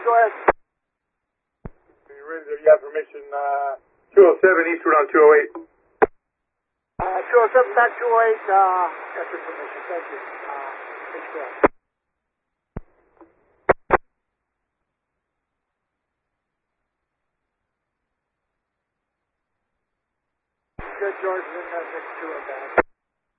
go ahead. You ready to get permission, 207 eastward on 208. 207 back 208, got your permission, thank you. Thanks for that. Good, George, then next to it,